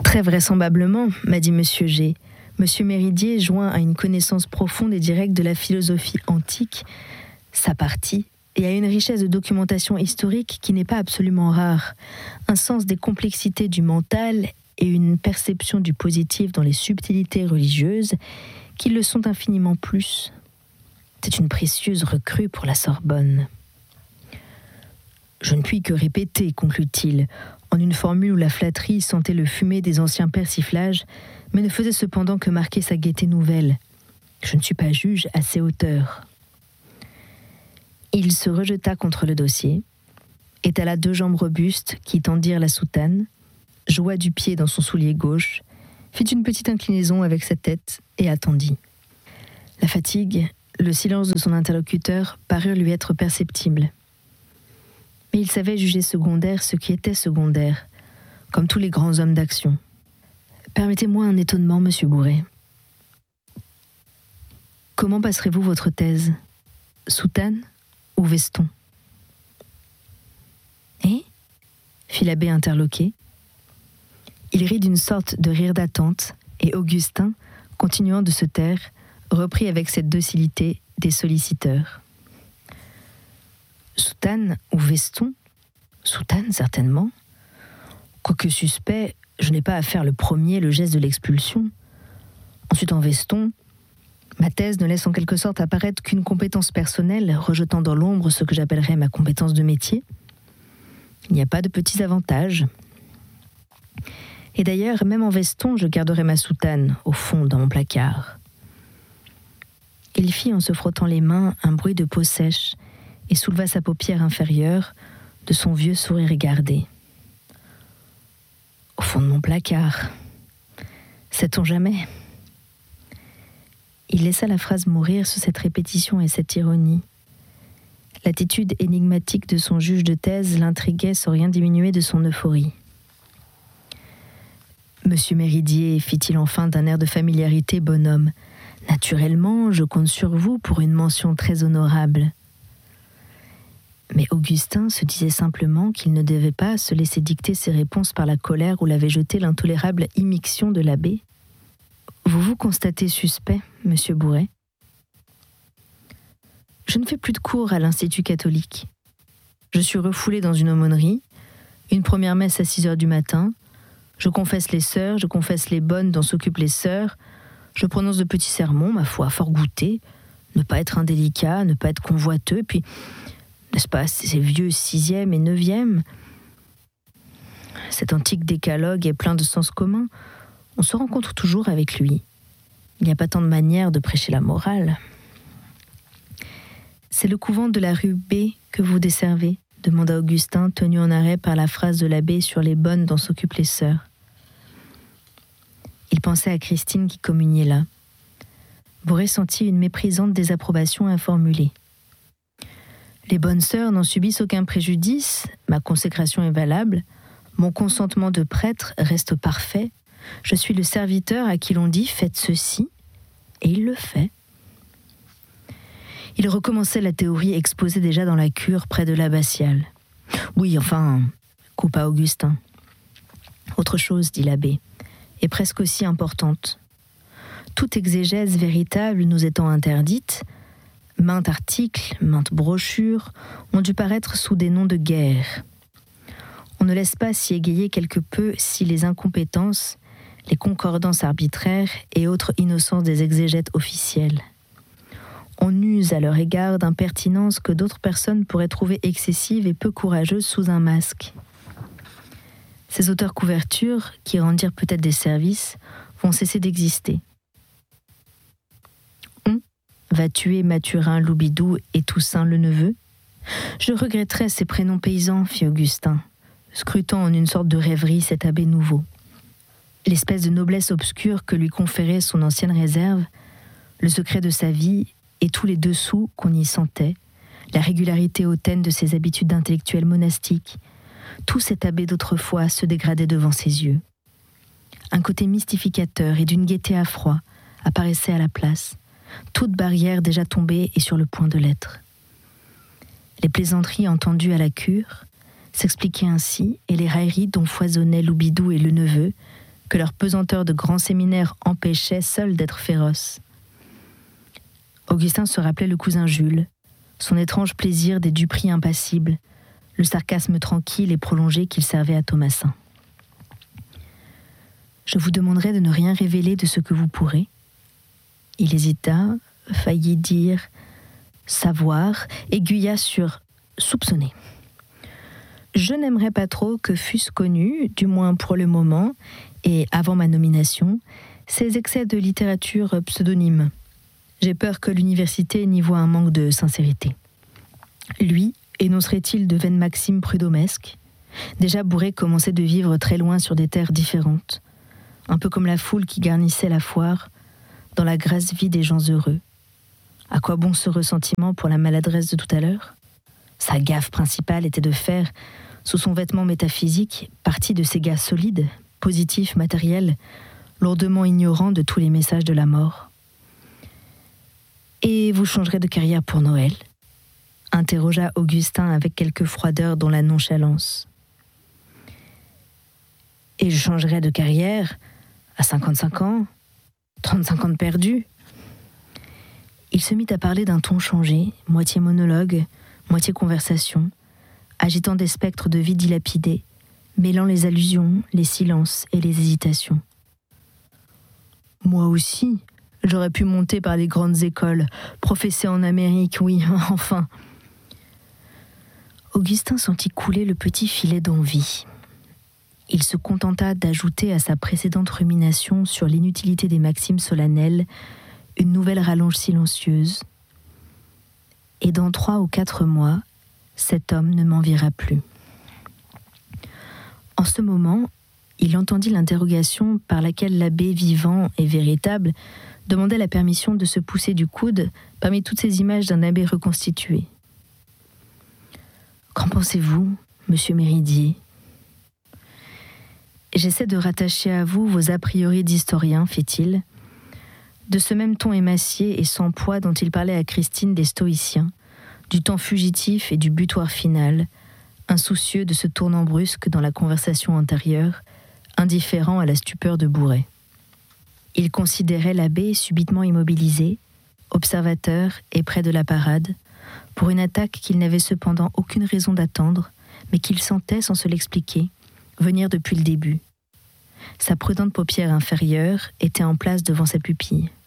Très vraisemblablement, m'a dit Monsieur G. Monsieur Méridier, joint à une connaissance profonde et directe de la philosophie antique, sa partie, et à une richesse de documentation historique qui n'est pas absolument rare, un sens des complexités du mental et une perception du positif dans les subtilités religieuses qui le sont infiniment plus. C'est une précieuse recrue pour la Sorbonne. Je ne puis que répéter, conclut-il, en une formule où la flatterie sentait le fumet des anciens persiflages, mais ne faisait cependant que marquer sa gaieté nouvelle. Je ne suis pas juge à ces hauteurs. Il se rejeta contre le dossier, étala 2 jambes robustes qui tendirent la soutane, joua du pied dans son soulier gauche, fit une petite inclinaison avec sa tête et attendit. La fatigue, le silence de son interlocuteur parurent lui être perceptibles. Mais il savait juger secondaire ce qui était secondaire, comme tous les grands hommes d'action. « Permettez-moi un étonnement, monsieur Bourret. Comment passerez-vous votre thèse? Soutane ou veston ?» « Eh » fit l'abbé interloqué. Il rit d'une sorte de rire d'attente, et Augustin, continuant de se taire, reprit avec cette docilité des solliciteurs. « Soutane ou veston? Soutane, certainement. Quoique suspect, je n'ai pas à faire le premier le geste de l'expulsion. Ensuite en veston, ma thèse ne laisse en quelque sorte apparaître qu'une compétence personnelle, rejetant dans l'ombre ce que j'appellerais ma compétence de métier. Il n'y a pas de petits avantages. Et d'ailleurs, même en veston, je garderai ma soutane, au fond, dans mon placard. » Il fit, en se frottant les mains, un bruit de peau sèche et souleva sa paupière inférieure de son vieux sourire égardé. « Au fond de mon placard. Sait-on jamais ?» Il laissa la phrase mourir sous cette répétition et cette ironie. L'attitude énigmatique de son juge de thèse l'intriguait sans rien diminuer de son euphorie. « Monsieur Méridier, fit-il enfin d'un air de familiarité bonhomme, naturellement, je compte sur vous pour une mention très honorable. » Mais Augustin se disait simplement qu'il ne devait pas se laisser dicter ses réponses par la colère où l'avait jeté l'intolérable immixtion de l'abbé. « Vous vous constatez suspect, monsieur Bourret ? Je ne fais plus de cours à l'Institut catholique. Je suis refoulé dans une aumônerie, une première messe à 6 heures du matin, je confesse les sœurs, je confesse les bonnes dont s'occupent les sœurs, je prononce de petits sermons, ma foi, fort goûtés, ne pas être indélicat, ne pas être convoiteux, puis, n'est-ce pas, ces vieux 6e et 9e, cet antique décalogue est plein de sens commun, on se rencontre toujours avec lui. Il n'y a pas tant de manières de prêcher la morale. C'est le couvent de la rue B que vous desservez, demanda Augustin, tenu en arrêt par la phrase de l'abbé sur les bonnes dont s'occupent les sœurs. Il pensait à Christine qui communiait là. Bourret sentit une méprisante désapprobation informulée. Les bonnes sœurs n'en subissent aucun préjudice, ma consécration est valable, mon consentement de prêtre reste parfait, je suis le serviteur à qui l'on dit « faites ceci », et il le fait. Il recommençait la théorie exposée déjà dans la cure près de l'abbatiale. « Oui, enfin, coupa Augustin. »« Autre chose, dit l'abbé, et presque aussi importante. Toute exégèse véritable nous étant interdite, maints articles, maintes brochures ont dû paraître sous des noms de guerre. On ne laisse pas s'y égayer quelque peu si les incompétences, les concordances arbitraires et autres innocences des exégètes officiels. On use à leur égard d'impertinences que d'autres personnes pourraient trouver excessives et peu courageuses sous un masque. Ces auteurs couvertures, qui rendirent peut-être des services, vont cesser d'exister. On va tuer Mathurin Loubidou et Toussaint le neveu. Je regretterais ces prénoms paysans, fit Augustin, scrutant en une sorte de rêverie cet abbé nouveau. L'espèce de noblesse obscure que lui conférait son ancienne réserve, le secret de sa vie et tous les dessous qu'on y sentait, la régularité hautaine de ses habitudes intellectuelles monastiques, tout cet abbé d'autrefois se dégradait devant ses yeux. Un côté mystificateur et d'une gaieté à froid apparaissait à la place, toute barrière déjà tombée et sur le point de l'être. Les plaisanteries entendues à la cure s'expliquaient ainsi, et les railleries dont foisonnaient Loubidou et le neveu que leur pesanteur de grand séminaire empêchait seule d'être féroce. Augustin se rappelait le cousin Jules, son étrange plaisir des duperies impassibles, le sarcasme tranquille et prolongé qu'il servait à Thomassin. « Je vous demanderai de ne rien révéler de ce que vous pourrez. » Il hésita, faillit dire « savoir » aiguilla sur « soupçonner ». Je n'aimerais pas trop que fussent connus, du moins pour le moment, et avant ma nomination, ces excès de littérature pseudonyme. J'ai peur que l'université n'y voie un manque de sincérité. Lui, énoncerait-il de vaines maximes prud'homesques? Déjà Bourret commençait de vivre très loin sur des terres différentes, un peu comme la foule qui garnissait la foire, dans la grasse vie des gens heureux. À quoi bon ce ressentiment pour la maladresse de tout à l'heure? Sa gaffe principale était de faire, sous son vêtement métaphysique, partie de ces gars solides, positifs, matériels, lourdement ignorants de tous les messages de la mort. « Et vous changerez de carrière pour Noël ?» interrogea Augustin avec quelque froideur dans la nonchalance. « Et je changerai de carrière à 55 ans, 35 ans de perdu ?» Il se mit à parler d'un ton changé, moitié monologue, moitié conversation, agitant des spectres de vie dilapidés, mêlant les allusions, les silences et les hésitations. « Moi aussi, j'aurais pu monter par les grandes écoles, professer en Amérique, oui, enfin. » Augustin sentit couler le petit filet d'envie. Il se contenta d'ajouter à sa précédente rumination sur l'inutilité des maximes solennelles une nouvelle rallonge silencieuse. Et dans 3 ou 4 mois, cet homme ne m'enviera plus. En ce moment, il entendit l'interrogation par laquelle l'abbé vivant et véritable demandait la permission de se pousser du coude parmi toutes ces images d'un abbé reconstitué. « Qu'en pensez-vous, monsieur Méridier ?» « J'essaie de rattacher à vous vos a priori d'historien, fit-il, de ce même ton émacié et sans poids dont il parlait à Christine des stoïciens, du temps fugitif et du butoir final, insoucieux de ce tournant brusque dans la conversation antérieure, indifférent à la stupeur de Bourret. Il considérait l'abbé subitement immobilisé, observateur et près de la parade, pour une attaque qu'il n'avait cependant aucune raison d'attendre, mais qu'il sentait, sans se l'expliquer, venir depuis le début. Sa prudente paupière inférieure était en place devant sa pupille.